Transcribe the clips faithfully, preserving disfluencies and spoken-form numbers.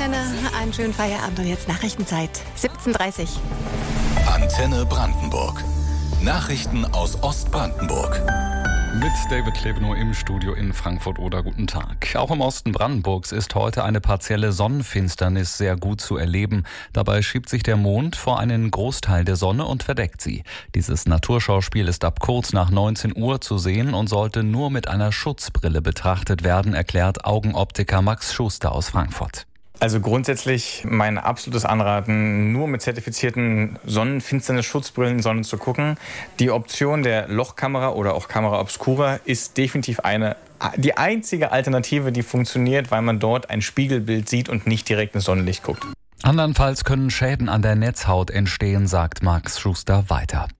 Antenne, einen schönen Feierabend und jetzt Nachrichtenzeit, siebzehn Uhr dreißig. Antenne Brandenburg. Nachrichten aus Ostbrandenburg. Mit David Klevenow im Studio in Frankfurt-Oder. Guten Tag. Auch im Osten Brandenburgs ist heute eine partielle Sonnenfinsternis sehr gut zu erleben. Dabei schiebt sich der Mond vor einen Großteil der Sonne und verdeckt sie. Dieses Naturschauspiel ist ab kurz nach neunzehn Uhr zu sehen und sollte nur mit einer Schutzbrille betrachtet werden, erklärt Augenoptiker Max Schuster aus Frankfurt. Also grundsätzlich mein absolutes Anraten, nur mit zertifizierten Sonnenfinsternis-Schutzbrillen in Sonne zu gucken. Die Option der Lochkamera oder auch Camera Obscura ist definitiv eine, die einzige Alternative, die funktioniert, weil man dort ein Spiegelbild sieht und nicht direkt ins Sonnenlicht guckt. Andernfalls können Schäden an der Netzhaut entstehen, sagt Max Schuster weiter.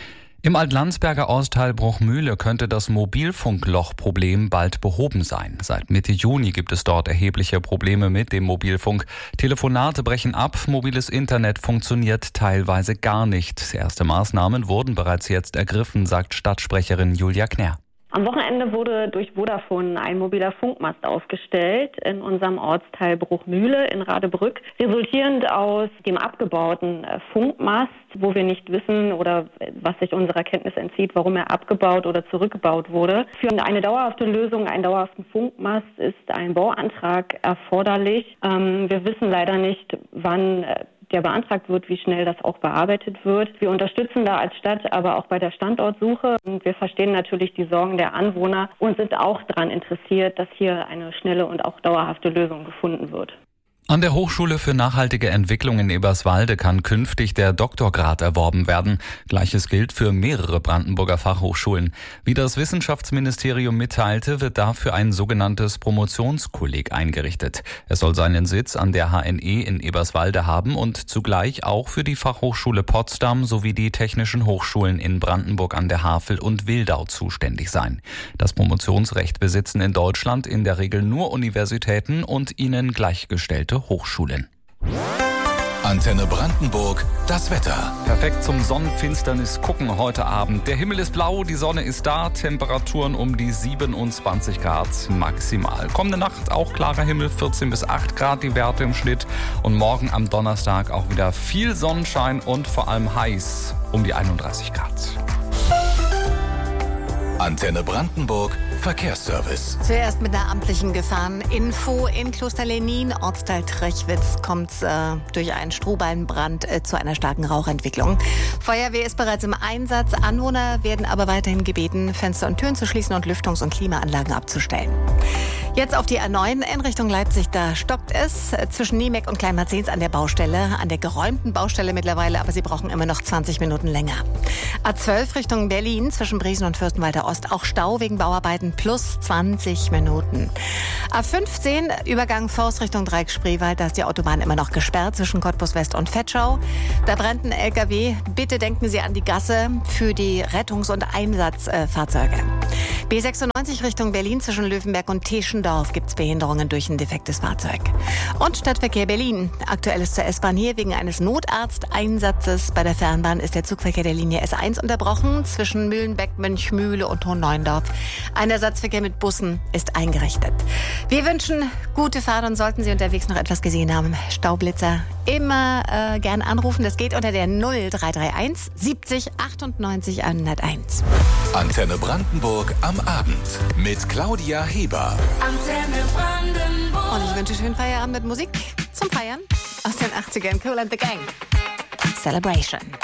Im Altlandsberger Ortsteil Bruchmühle könnte das Mobilfunklochproblem bald behoben sein. Seit Mitte Juni gibt es dort erhebliche Probleme mit dem Mobilfunk. Telefonate brechen ab, mobiles Internet funktioniert teilweise gar nicht. Erste Maßnahmen wurden bereits jetzt ergriffen, sagt Stadtsprecherin Julia Knär. Am Wochenende wurde durch Vodafone ein mobiler Funkmast aufgestellt in unserem Ortsteil Bruchmühle in Radebrück. Resultierend aus dem abgebauten Funkmast, wo wir nicht wissen oder was sich unserer Kenntnis entzieht, warum er abgebaut oder zurückgebaut wurde. Für eine dauerhafte Lösung, einen dauerhaften Funkmast ist ein Bauantrag erforderlich. Ähm, wir wissen leider nicht, wann der beantragt wird, wie schnell das auch bearbeitet wird. Wir unterstützen da als Stadt aber auch bei der Standortsuche und wir verstehen natürlich die Sorgen der Anwohner und sind auch daran interessiert, dass hier eine schnelle und auch dauerhafte Lösung gefunden wird. An der Hochschule für nachhaltige Entwicklung in Eberswalde kann künftig der Doktorgrad erworben werden. Gleiches gilt für mehrere Brandenburger Fachhochschulen. Wie das Wissenschaftsministerium mitteilte, wird dafür ein sogenanntes Promotionskolleg eingerichtet. Es soll seinen Sitz an der H N E in Eberswalde haben und zugleich auch für die Fachhochschule Potsdam sowie die technischen Hochschulen in Brandenburg an der Havel und Wildau zuständig sein. Das Promotionsrecht besitzen in Deutschland in der Regel nur Universitäten und ihnen gleichgestellte Hochschulen. Antenne Brandenburg, das Wetter. Perfekt zum Sonnenfinsternis gucken heute Abend. Der Himmel ist blau, die Sonne ist da, Temperaturen um die siebenundzwanzig Grad maximal. Kommende Nacht auch klarer Himmel, vierzehn bis acht Grad die Werte im Schnitt. Und morgen am Donnerstag auch wieder viel Sonnenschein und vor allem heiß um die einunddreißig Grad. Antenne Brandenburg, Verkehrsservice. Zuerst mit einer amtlichen Gefahreninfo in Klosterlenin, Ortsteil Trechwitz, kommt es äh, durch einen Strohballenbrand äh, zu einer starken Rauchentwicklung. Feuerwehr ist bereits im Einsatz. Anwohner werden aber weiterhin gebeten, Fenster und Türen zu schließen und Lüftungs- und Klimaanlagen abzustellen. Jetzt auf die A neun in Richtung Leipzig, da stockt es äh, zwischen Niemeck und Kleinmarzens an der Baustelle, an der geräumten Baustelle mittlerweile, aber sie brauchen immer noch zwanzig Minuten länger. A zwölf Richtung Berlin, zwischen Briesen und Fürstenwalder Ost, auch Stau wegen Bauarbeiten, plus zwanzig Minuten. A fünfzehn, Übergang Forst Richtung Dreieck-Spreewald, da ist die Autobahn immer noch gesperrt zwischen Cottbus West und Vetschau. Da brennt ein L K W. Bitte denken Sie an die Gasse für die Rettungs- und Einsatzfahrzeuge. B sechsundneunzig Richtung Berlin zwischen Löwenberg und Teschendorf gibt es Behinderungen durch ein defektes Fahrzeug. Und Stadtverkehr Berlin. Aktuelles zur S-Bahn hier wegen eines Notarzteinsatzes. Bei der Fernbahn ist der Zugverkehr der Linie S eins unterbrochen zwischen Mühlenbeck, Mönchmühle und Hohenneuendorf. Ein Ersatzverkehr mit Bussen ist eingerichtet. Wir wünschen gute Fahrt und sollten Sie unterwegs noch etwas gesehen haben, Staublitzer, immer äh, gern anrufen. Das geht unter der null drei drei eins siebzig achtundneunzig hunderteins. Antenne Brandenburg am Abend mit Claudia Heber. Antenne Brandenburg. Und ich wünsche schönen Feierabend mit Musik zum Feiern aus den achtzigern. Kool and the Gang. Celebration.